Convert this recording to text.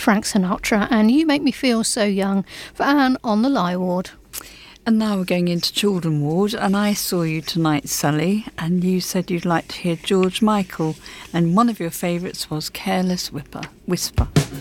Frank Sinatra and You Make Me Feel So Young for Anne on the Lie Ward. And now we're going into Children Ward, and I saw you tonight, Sally, and you said you'd like to hear George Michael, and one of your favourites was Careless Whisper.